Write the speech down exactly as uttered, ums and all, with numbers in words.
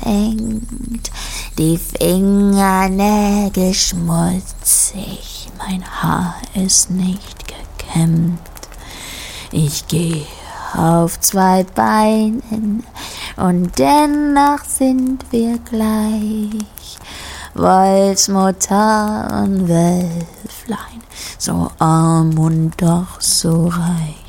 hängt, die Fingernägel schmutzig, mein Haar ist nicht gekämmt. Ich geh auf zwei Beinen und dennoch sind wir gleich. Wolfsmutter und Wölflein, so arm und doch so reich.